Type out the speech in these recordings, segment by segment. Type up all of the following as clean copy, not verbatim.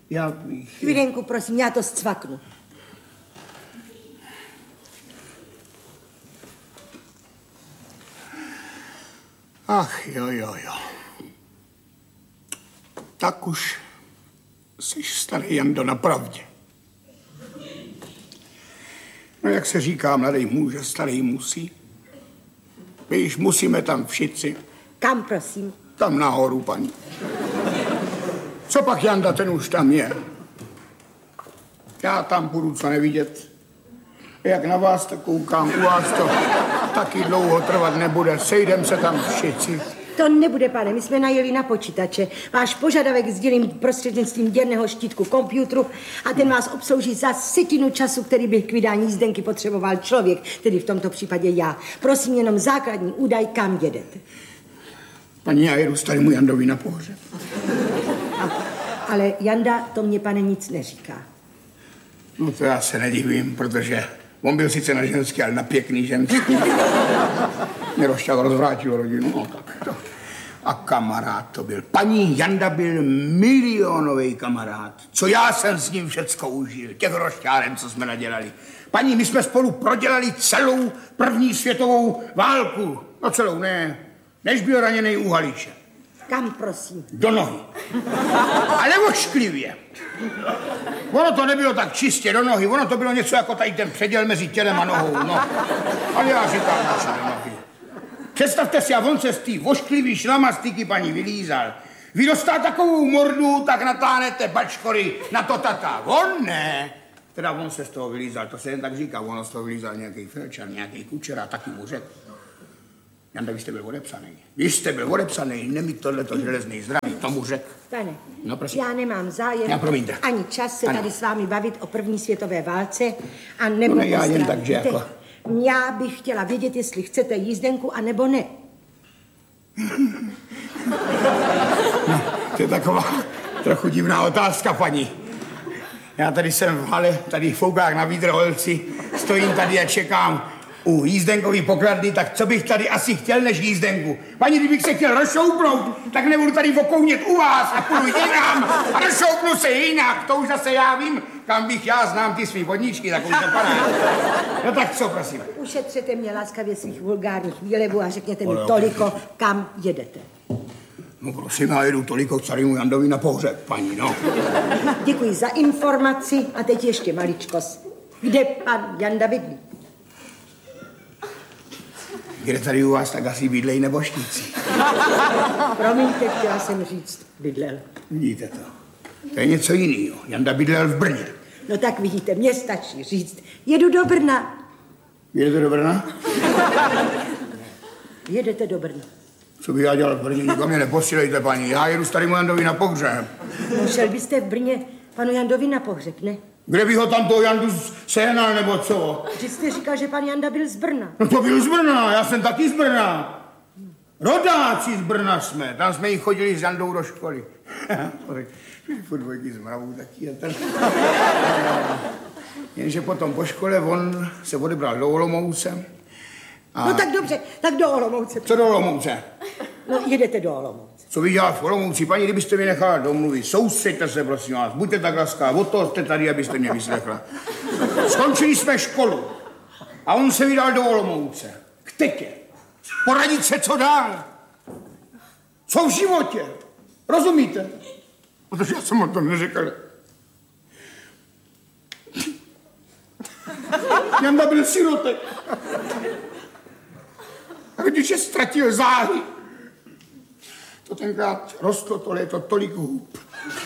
Já bych... Chvílenku, prosím, já to zcvaknu. Ach, jo. Tak už jsi starý Jando na pravdě. No jak se říká, mladý může, starý musí. Víš, musíme tam všichni. Kam, prosím? Tam nahoru, paní. Co pak Janda, ten už tam je. Já tam budu co nevidět. Jak na vás to koukám, u vás to taky dlouho trvat nebude. Sejdem se tam všichni. To nebude, pane, my jsme najeli na počítače. Váš požadavek sdělím prostřednictvím děrného štítku komputru a ten vás obslouží za setinu času, který by k vydání jízdenky potřeboval člověk, tedy v tomto případě já. Prosím jenom základní údaj, kam jedete. Paní, já jedu starému Jandovi na pohřeb. Ale Janda to mě, pane, nic neříká. No to já se nedivím, protože on byl sice na ženský, ale na pěkný ženský. Mě Rošťák rozvrátil rodinu. No, tak to. A kamarád to byl. Paní Janda byl milionový kamarád. Co já jsem s ním všecko užil. Těch rošťáren, co jsme nadělali. Paní, my jsme spolu prodělali celou první světovou válku. No celou, ne. Než byl raněnej u Haliče. Kam, prosím? Do nohy. Ale ošklivě. Ono to nebylo tak čistě do nohy, ono to bylo něco jako tady ten předěl mezi tělem a nohou, no. Ale já říkám, že do nohy. Představte si, a on se z té ošklivý šlamastiky paní vylízal. Vy dostal takovou mordu, tak natáhnete bačkory na to tata. On ne. Teda on se z toho vylízal, to se jen tak říká, ono z toho vylízal nějaký felčar, nějaký kučer a taky mu řekl. Janda, vy jste byl odepsaný. Vy jste byl odepsaný, nemít tohleto železný zdraví, tomu řek. Pane, no, já nemám zájem ani čas se tady s vámi bavit o první světové válce a nebo no, ne, já jen tak, že jako... Já bych chtěla vědět, jestli chcete jízdenku, anebo ne. No, to je taková trochu divná otázka, paní. Já tady jsem v hale, tady v Foukách na Vídrholci, stojím tady a čekám u jízdenkový pokladny, tak co bych tady asi chtěl než jízdenku? Paní, kdybych se chtěl rozšoupnout, tak nebudu tady okounět u vás a půjdu jinam a rozšoupnu se jinak. To už zase já vím, kam bych já znám ty svý vodníčky, tak už zapadá. No tak co, prosím? Ušetřete mě laskavě svých vulgárních výlevů a řekněte mi toliko, kam jedete. No prosím, já jedu toliko k starému Jandovi na pohřeb, paní, no. Děkuji za informaci a teď ještě maličkost. Kde pan Janda bydlí? Kde tady u vás, tak asi bydlejí nebožníci. Promiňte, chtěla jsem říct, bydlel. Vidíte to. To je něco jiného. Janda bydlel v Brně. No tak vidíte, mně stačí říct, jedu do Brna. Jedete do Brna? Jedete do Brna. Co bych já dělal v Brně? Nikam mě neposílejte, paní. Já jedu starému Jandovi na pohřeb. No šel byste v Brně panu Jandovi na pohřeb, ne? Kde bych ho tam toho Jandu sehnal, nebo co? Vždyť jste říkal, že pan Janda byl z Brna. No to byl z Brna, já jsem taky z Brna. Rodáci z Brna jsme, tam jsme jí chodili s Jandou do školy. Furt dvojky z Mravou taky. Jenže potom po škole on se odebral do Olomouce. No tak dobře, tak do Olomouce. Co do Olomouce? No jedete do Olomouce. Co vy dělat v Olomouci? Paní, kdybyste mi nechala domluvit, soustřeďte se, prosím vás, buďte tak laskavá, od toho jste tady, abyste mě vyslechla. Skončili jsme školu a on se vydal do Olomouce. K tetě. Poradit se, co dál. Co v životě. Rozumíte? Protože já jsem o tom neřekl. Janda byl sirotek. A když je ztratil záhy, to tenkrát rostlo to léto tolik hůb.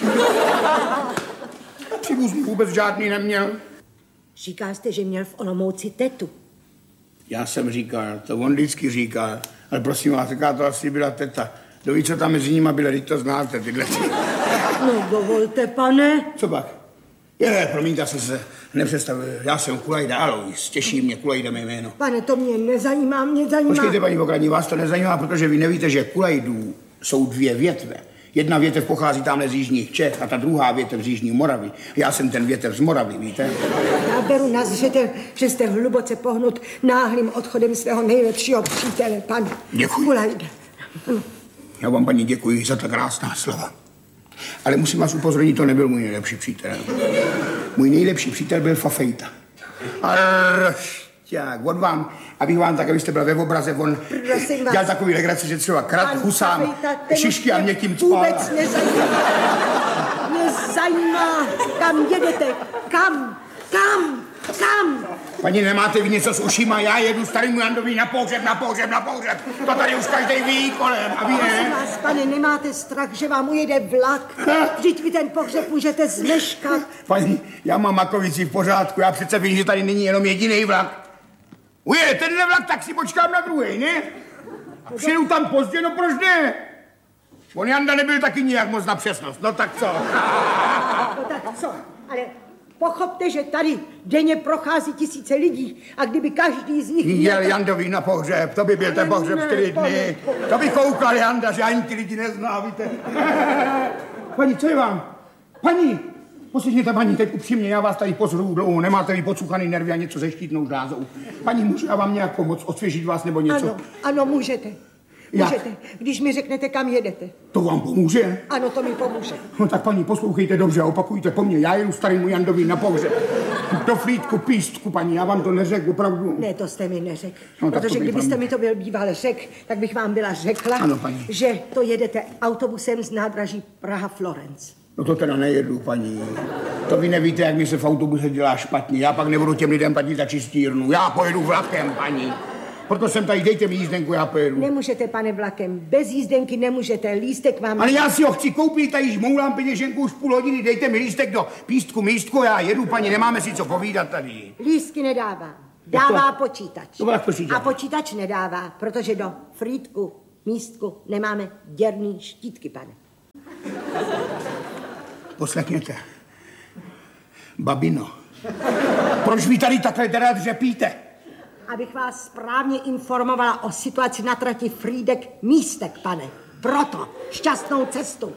Příbuzný vůbec žádný neměl. Říkal jste, že měl v Olomouci tetu. Já jsem říkal, to on vždycky říkal, ale prosím vás, taká to asi byla teta. Kdo ví, co tam mezi nimi bylo, teď to znáte, tyhle. No dovolte, pane. Co pak? Promiňte, já jsem se nepředstavil. Já jsem Kulajda Alois, těší mě Kulajda mé jméno. Pane, to mě nezajímá, mě zajímá. Počkejte, paní Pokladní, vás to nezajímá, protože vy nevíte, že Kulajdů jsou dvě větve. Jedna větev pochází tamhle z jižních Čech a ta druhá větev z jižní Moravy. Já jsem ten větev z Moravy, víte? Já beru na zřetel, že jste hluboce pohnut náhlým odchodem svého nejlepšího přítele, pane. Děkuji. Kulajda. Já vám, paní, děkuji za ta krásná slova. Ale musím vás upozornit, to nebyl můj nejlepší přítel. Můj nejlepší přítel byl Fafejta. Aršťák, on vám, abych vám tak, abyste byla ve obraze, on dělal takový legraci, že třeba krat husám šišky a mě tím cpal. Vůbec nezajímá, kam jedete, kam. Paní, nemáte vy něco s ušima? Já jedu starému Jandovi na pohřeb. To tady už každý ví kolem, a vy ne? Prosím vás, pane, nemáte strach, že vám ujede vlak? Vždyť vy ten pohřeb můžete zmeškat. Paní, já mám makovici v pořádku, já přece vím, že tady není jenom jediný vlak. Ujede tenhle vlak, tak si počkám na druhý, ne? A přijedu tam pozdě, no proč ne? On Janda nebyl taky nijak moc na přesnost, no tak co? No tak co, ale pochopte, že tady denně prochází tisíce lidí a kdyby každý z nich... Jel Jandovi na pohřeb, to by byl ten pohřeb 4 dny. To by koukal Janda, že ani ty lidi nezná, víte. Paní, co je vám? Paní, poslyšněte, paní, teď upřímně, já vás tady pozoruju dlouho, nemáte vy podsuchaný nervy a něco se štítnou žlázou. Paní, můžu já vám nějak pomoct, osvěžit vás nebo něco? Ano, můžete. Jak? Můžete, když mi řeknete, kam jedete. To vám pomůže? Ano, to mi pomůže. No tak paní, poslouchejte dobře a opakujte po mně. Já jedu starému Jandovi na pohřeb. Do Frýdku, Pístku, paní, já vám to neřekl, opravdu. Ne, to jste mi neřekl. No, protože kdybyste mi to byl býval řekl, tak bych vám byla řekla, ano, paní, že to jedete autobusem z nádraží Praha-Florence. No to teda nejedu, paní. To vy nevíte, jak mi se v autobuse dělá špatně. Já pak nebudu těm lidem platit za čistírnu. Já pojedu vlakem, paní. Proto jsem tady, dejte mi jízdenku, já pojedu. Nemůžete, pane, vlakem. Bez jízdenky nemůžete. Lístek mám... Ale já si ho chci koupit, tady žmoulám peněženku už půl hodiny. Dejte mi lístek do Pístku, Místku, já jedu, paní, nemáme si co povídat tady. Lístky nedává. Dává počítač. To vás počítač. A počítač nedává, protože do Frýdku, Místku nemáme děrný štítky, pane. Poslechněte. Babino, proč vy tady takhle teda dřepíte? Abych vás správně informovala o situaci na trati Frýdek-Místek, pane. Proto šťastnou cestu.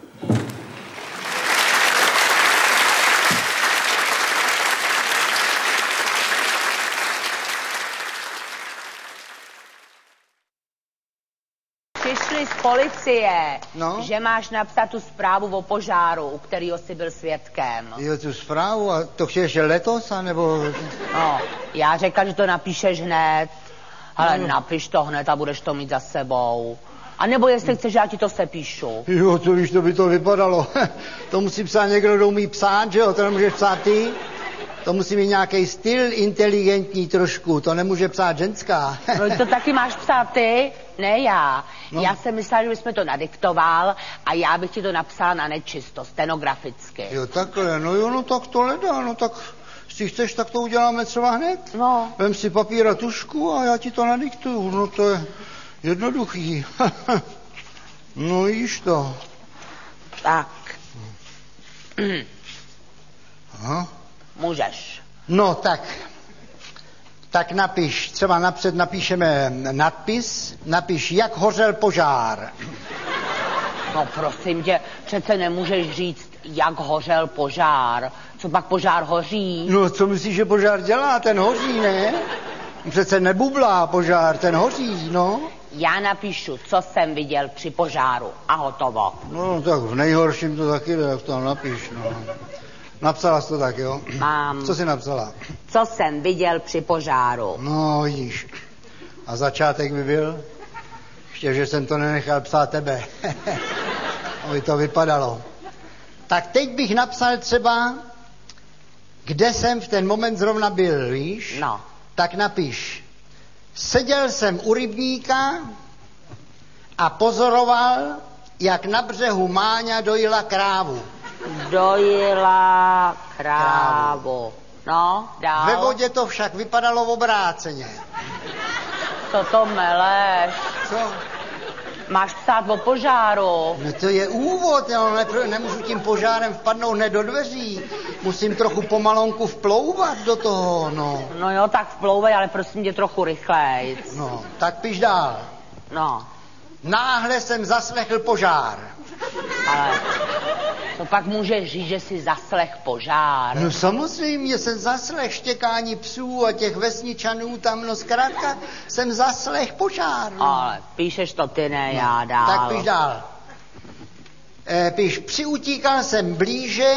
Přišli z policie, No? že máš napsat tu zprávu o požáru, u kterého jsi byl svědkem. Jo, tu zprávu, a to chceš letos, anebo... No, já řekla, že to napíšeš hned, ale napiš to hned a budeš to mít za sebou. A nebo jestli chceš, já ti to sepíšu. Jo, to víš, to by to vypadalo. To musí psát někdo, kdo umí psát, že jo, to nemůžeš psát ty. To musí mít nějaký styl inteligentní trošku, to nemůže psát ženská. No to taky máš psát ty, ne já. No. Já jsem myslela, že bys mi to nadiktoval a já bych ti to napsala na nečisto, stenograficky. Jo, takhle, no jo, no tak to ledá, no tak... Jestli chceš, tak to uděláme třeba hned. No. Vem si papír a tušku a já ti to nadiktuju, no to je jednoduchý. No jíš to. Tak. Aha. Můžeš. No tak napiš, třeba napřed napíšeme nadpis, napiš, jak hořel požár. No prosím tě, přece nemůžeš říct, jak hořel požár. Co pak požár hoří? No co myslíš, že požár dělá? Ten hoří, ne? Přece nebublá požár, ten hoří, no. Já napíšu, co jsem viděl při požáru a hotovo. No tak v nejhorším to taky jde, jak to napiš, no. Napsala jsi to tak, jo? Mám. Co jsi napsala? Co jsem viděl při požáru. No, vidíš. A začátek by byl? Ještě, že jsem to nenechal psát tebe. Aby to vypadalo. Tak teď bych napsal třeba, kde jsem v ten moment zrovna byl, víš? No. Tak napiš. Seděl jsem u rybníka a pozoroval, jak na břehu Máňa dojila krávu. Dojila krávu. No, dál. Ve vodě to však vypadalo obráceně. Co to meleš? Co? Máš psát o požáru. No to je úvod, já nemůžu tím požárem vpadnout hned do dveří. Musím trochu pomalonku vplouvat do toho, no. No jo, tak vplouvej, ale prosím tě trochu rychlejc. No, tak piš dál. No, Náhle jsem zaslechl požár. ale to pak můžeš říct, že jsi zaslech požár. No samozřejmě jsem zaslech štěkání psů a těch vesničanů tam, no zkrátka jsem zaslech požár. No. Ale píšeš to ty, ne já, dál. Tak piš dál. Píš, přiutíkal jsem blíže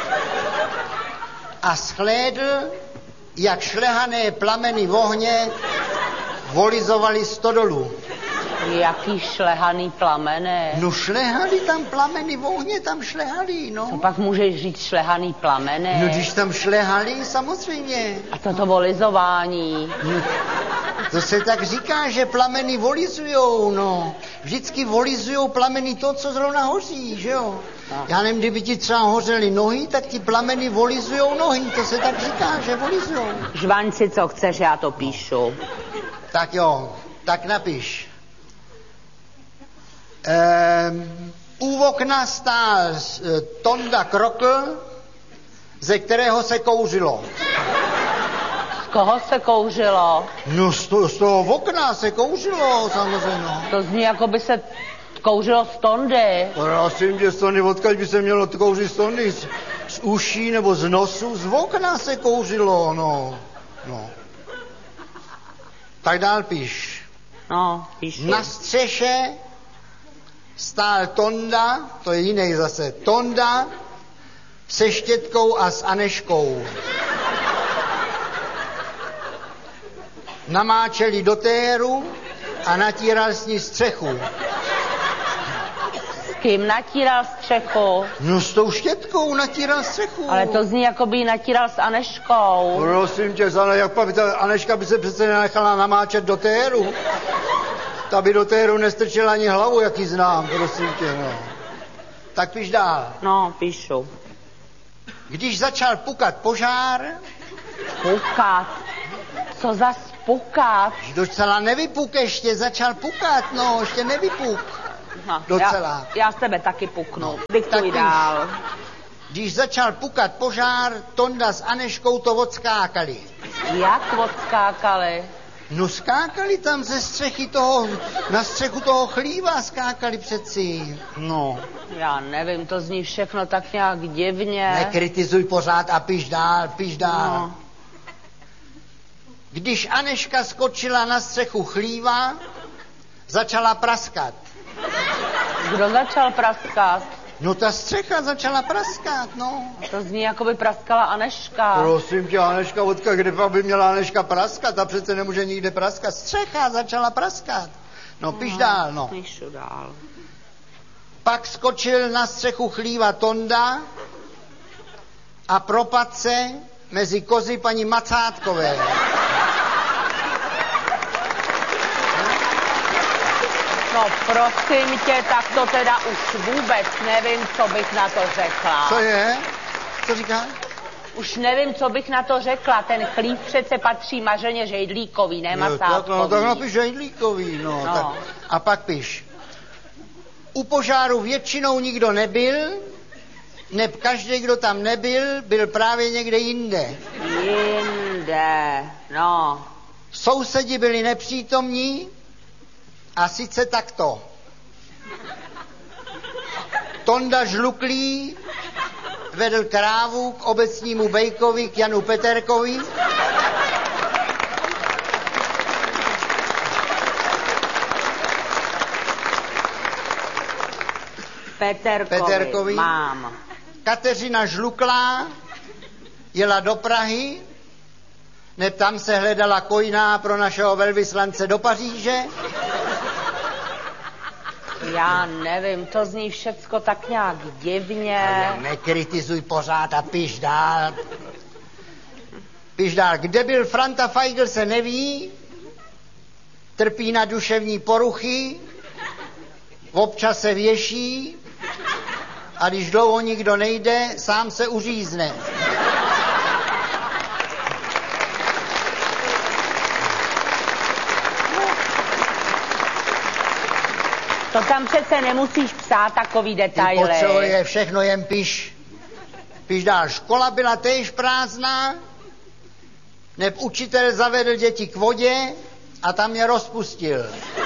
a shlédl, jak šlehané plameny ohně volizovali stodolu. Jaký šlehaný plameny? No šlehali tam plameny ohně, tam šlehali, no. Co pak můžeš říct šlehaný plameny? No když tam šlehali, samozřejmě. A toto volizování? No, to se tak říká, že plameny volizujou, no. Vždycky volizujou plameny to, co zrovna hoří, že jo. Já nevím, kdyby ti třeba hořely nohy, tak ti plameny volizujou nohy, to se tak říká, že volizujou. Žvaň si, co chceš, já to píšu. Tak jo, tak napiš. U okna stál Tonda Krokl, ze kterého se kouřilo. Z koho se kouřilo? No z toho okna se kouřilo, samozřejmě. To zní, jako by se kouřilo z Tondy. Prosím tě, z Tondy, odkud by se mělo kouřit z Tondy? Z uší nebo z nosu? Z okna se kouřilo, no. Tak dál píš. No, píši. Na střeše stál Tonda, to je jiný zase, Tonda se Štětkou a s Aneškou. Namáčeli do téru a natíral s ní střechu. S kým natíral střechu? No s tou Štětkou natíral střechu. Ale to zní, jako by ji natíral s Aneškou. Prosím tě, jak Aneška by se přece nenechala namáčet do téru. Ta by do téru nestrčila ani hlavu, jak ji znám, prosím tě, no. Tak píš dál. No, píšu. Když začal pukat požár... Pukat? Co za pukat? Docela nevypuk ještě, začal pukat, no, ještě nevypuk. No, docela. Já z tebe taky puknu. No, Diktuj dál. Když začal pukat požár, Tonda s Aneškou to odskákali. Jak odskákali? No skákali tam ze střechy toho, na střechu toho chlíva skákali přeci. No. Já nevím, to zní všechno tak nějak divně. Nekritizuj pořád a píš dál. No. Když Aneška skočila na střechu chlíva, začala praskat. Kdo začal praskat? No ta střecha začala praskat, no. To zní, jako by praskala Aneška. Prosím tě, Aneška, kde by měla Aneška praskat? Ta přece nemůže nikde praskat. Střecha začala praskat. No, píš dál, no. Píšu dál. Pak skočil na střechu chlíva Tonda a propadl se mezi kozy paní Macátkové. No prosím tě, tak to teda už vůbec nevím, co bych na to řekla. Co je? Co říká? Už nevím, co bych na to řekla. Ten chlív přece patří Mařeně Žejdlíkový, ne Macátkový. No tak napiš Žejdlíkový, no. Tak. A pak píš. U požáru většinou nikdo nebyl, neb každý, kdo tam nebyl, byl právě někde jinde. Jinde, no. Sousedi byli nepřítomní, a sice takto. Tonda Žluklý vedl krávu k obecnímu bejkovi, k Janu Peterkovi. Peterkovi. Mám. Kateřina Žluklá jela do Prahy, neb tam se hledala kojná pro našeho velvyslance do Paříže. Já nevím, to zní všecko tak nějak divně. Nekritizuj pořád a píš dál. Píš dál. Kde byl Franta Feigl, se neví, trpí na duševní poruchy, občas se věší a když dlouho nikdo nejde, sám se uřízne. To tam přece nemusíš psát takový detaily. Ty potřebuje všechno, jen píš. Píš dál. Škola byla též prázdná, neb učitel zavedl děti k vodě a tam je rozpustil.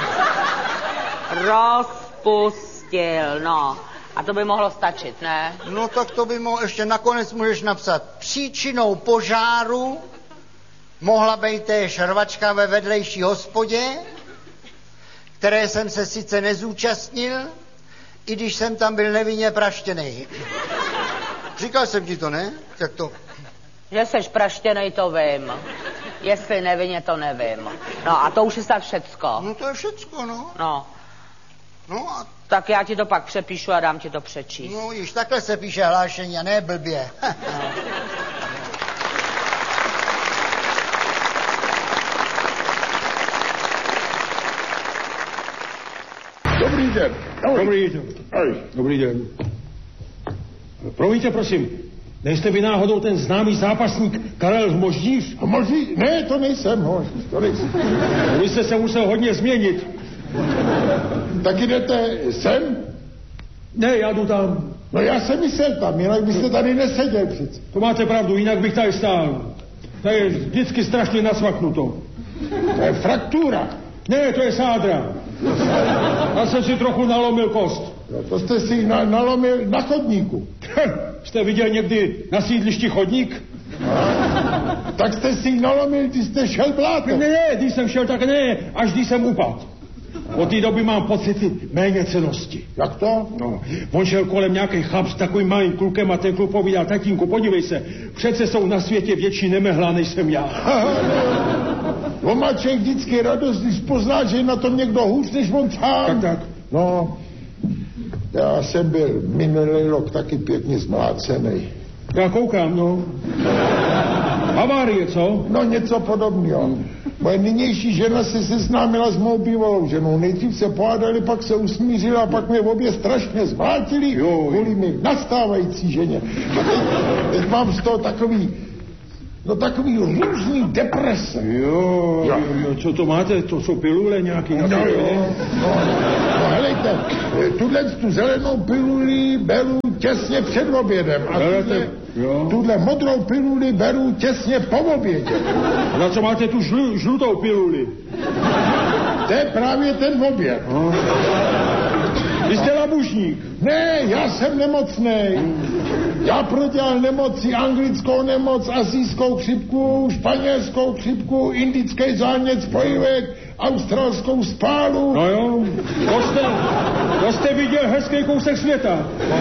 Rozpustil, no. A to by mohlo stačit, ne? No tak to by mohlo, ještě nakonec můžeš napsat. Příčinou požáru mohla být též rvačka ve vedlejší hospodě, které jsem se sice nezúčastnil, I když jsem tam byl nevinně praštěnej. Říkal jsem ti to, ne? Jak to? Že seš praštěnej, to vím. Jestli nevinně, to nevím. No a to už je snad všecko. No to je všecko, no. No. No a... Tak já ti to pak přepíšu a dám ti to přečíst. No již takhle se píše hlášení a ne blbě. Dobrý den. Dobrý den. Promiňte, prosím, nejste vy náhodou ten známý zápasník Karel Moždíř? Moždíř? Ne, to nejsem, to nejsem. Vy jste se musel hodně změnit. Tak jdete sem? Ne, já jdu tam. No já jsem myslel tam, jinak byste tady neseděl přece. To máte pravdu, jinak bych tady stál. To je vždycky strašně nasvaknuto. To je fraktura. Ne, to je sádra. Já jsem si trochu nalomil kost. No, to jste si nalomil na chodníku. Jste viděl někdy na sídlišti chodník? Tak jste si nalomil, když jste šel blátem. Ne, když jsem šel, tak ne, až když jsem upadl. Od té doby mám pocity méněcennosti. Jak to? No, on šel kolem nějaký chlap s takovým malým klukem a ten kluk povídal, tatínku, podívej se, přece jsou na světě větší nemehla, než jsem já. On má člověk vždycky radost, když pozná, že je na tom někdo hůř, než on sám. Tak. No, já jsem byl minulý rok taky pěkně zmlácený. Já koukám, no. Havárie, co? No, něco podobného. Moje nynější žena se seznámila s mou bývalou ženou. Nejdřív se pohádali, pak se usmířili a pak mě obě strašně zmlátili kvůli mi nastávající ženě. A teď mám z toho takový různý deprese. Jo, co to máte? To jsou pilule nějaký? No, helejte, tu zelenou piluli beru těsně před obědem a tuhle modrou piluli beru těsně po obědě. Na co máte tu žlutou piluli? To je právě ten oběd. Vy jste labužník. Ne, já jsem nemocnej. Já prodělal nemoci, anglickou nemoc, asijskou chřipku, španělskou chřipku, indický zánět spojivek, australskou spálu. No jo, to jste viděl hezký kousek světa.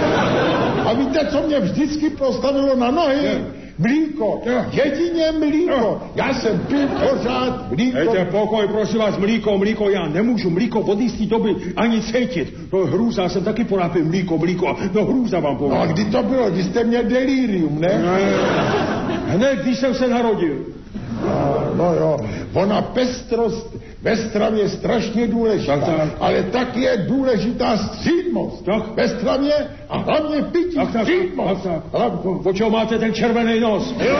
A víte, co mě vždycky postavilo na nohy? Mlíko, jedině mlíko. Já jsem pil pořád mlíko. Hejte pokoj, prosím vás, mlíko, já nemůžu mlíko od jistý doby ani cítit. To je hrůza, já jsem taky porápil mlíko, no hrůza vám povím. No a kdy to bylo, když jste měl delirium, ne? Hned, když jsem se narodil. No jo, ona pestrost ve stravě je strašně důležitá, tak. Ale tak je důležitá střídmost ve stravě a hlavně pití střídmost. Po čeho máte ten červený nos? Jo.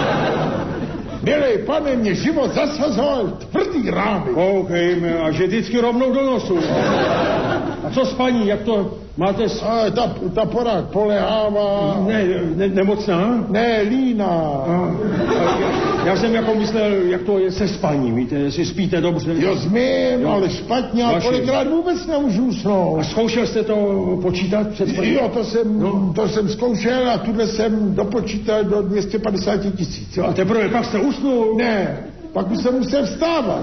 Milej pane, mě život zasazoval tvrdý rámy. Koukejme, a že vždycky rovnou do nosu. A co s paní, jak to máte? Ta porád polehává. Nemocná? Ne, líná. Já jsem jako myslel, jak to je se spaním, víte, jestli spíte dobře. Jo, zmím, ale špatně, a kolikrát vůbec nemůžu usnout. A zkoušel jste to počítat před spaním? Jo, to jsem zkoušel a tuhle jsem dopočítal do 250 000. A teprve pak jste usnul? Ne, pak už jsem musel vstávat.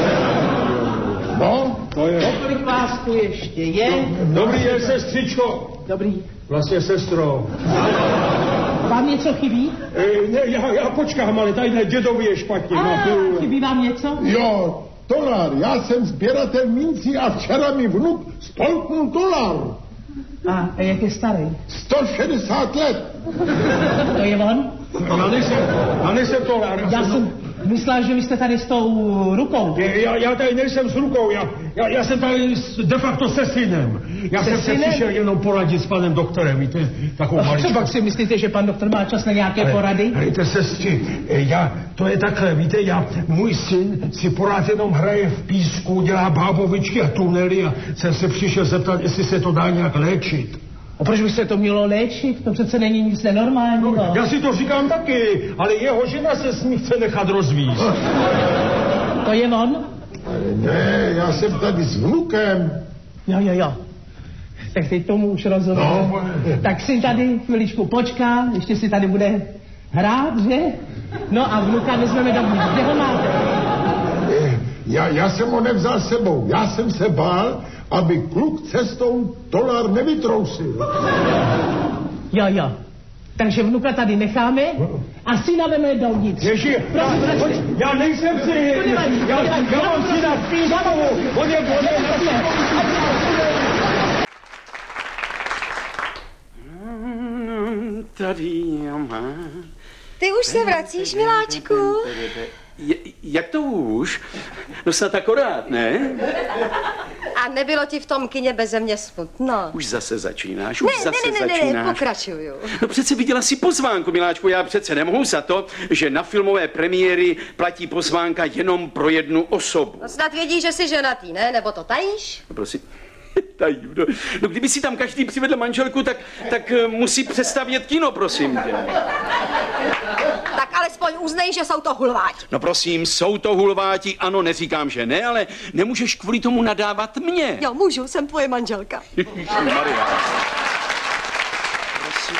No, to je. Kolik vás tu ještě je? Dobrý den, sestřičko. Dobrý. Vlastně sestro. Vám něco chybí? Ne, já počkám, ale tadyhle dědovi je špatně. Chybí vám něco? Jo, $. Já jsem sběratel mincí a včera mi vnuk spolknul $. A jak je starý? 160 let. To je on? Já nejsem $. Já jsem myslel, že vy jste tady s tou rukou. Já tady nejsem s rukou, já jsem tady de facto se synem. Já jsem se přišel jenom poradit s panem doktorem, víte, takovou maličkou. Co pak si myslíte, že pan doktor má čas na nějaké porady? Hejte, sestři, to je takhle, víte, můj syn si porád jenom hraje v písku, dělá bábovičky a tunely a jsem se přišel zeptat, jestli se to dá nějak léčit. A proč by se to mělo léčit? To přece není nic nenormálního. No, já si to říkám taky, ale jeho žena se s ní chce nechat rozvízt. To je on? Ne, já jsem tady s vnukem. Jo. Tak teď tomu už rozumím. No, tak si tady chviličku počká, ještě si tady bude hrát, že? No a vnuka vezmeme domů. Kde ho máte? Já jsem ho nevzal sebou. Já jsem se bál, aby kluk cestou tolar nevytrousil. Jo. Takže vnuka tady necháme a syna veme dovnitř. Ježi, já nejsem si, já mám syna v Písku, on je tady mám. Ty už se vracíš, miláčku? Jak to už? No snad akorát, ne? A nebylo ti v tom kině beze mě smutno? Už zase začínáš, Ne, pokračuju. No přece viděla si pozvánku, miláčku, já přece nemohu za to, že na filmové premiéry platí pozvánka jenom pro jednu osobu. No snad vědí, že jsi ženatý, ne? Nebo to tajíš? No prosím. Tajím, no kdyby si tam každý přivedl manželku, tak musí přestavět kino, prosím tě. Tak alespoň uznej, že jsou to hulváti. No prosím, jsou to hulváti, ano, neříkám, že ne, ale nemůžeš kvůli tomu nadávat mě. Jo, můžu, jsem tvoje manželka. Maria. Prosím.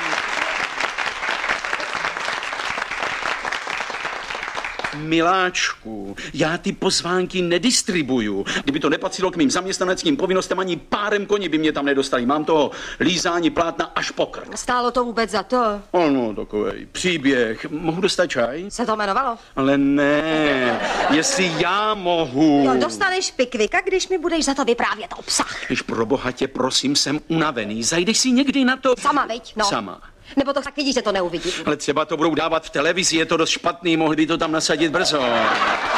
Miláčku, já ty pozvánky nedistribuju. Kdyby to nepatřilo k mým zaměstnaneckým povinnostem, ani párem koni by mě tam nedostali. Mám toho lízání plátna až po krk. Stálo to vůbec za to? Ano, takovej příběh. Mohu dostat čaj? Se to jmenovalo? Ale ne, jestli já mohu. Jo, dostaneš pikvika, když mi budeš za to vyprávět obsah. Když pro boha tě, prosím, jsem unavený. Zajdeš si někdy na to? Sama, viď? No. Sama. Nebo to tak vidíš, že to neuvidím. Ale třeba to budou dávat v televizi, je to dost špatný, mohli by to tam nasadit brzo.